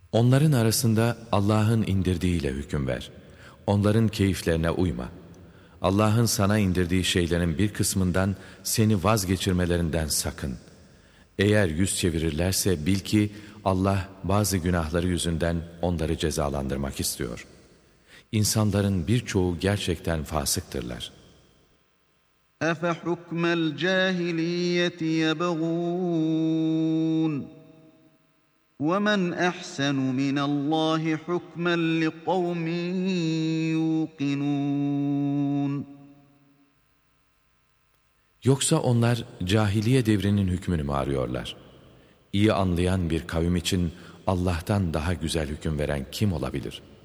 Onların arasında Allah'ın indirdiğiyle hüküm ver. Onların keyiflerine uyma. Allah'ın sana indirdiği şeylerin bir kısmından seni vazgeçirmelerinden sakın. Eğer yüz çevirirlerse bil ki Allah bazı günahları yüzünden onları cezalandırmak istiyor. İnsanların birçoğu gerçekten fasıktırlar. أَفَحُكْمَ الْجَاهِلِيَّةِ يَبْغُونَ وَمَنْ أَحْسَنُ مِنَ اللّٰهِ حُكْمًا لِقَوْمٍ يُوقِنُونَ Yoksa onlar cahiliye devrinin hükmünü mü arıyorlar? İyi anlayan bir kavim için Allah'tan daha güzel hüküm veren kim olabilir?'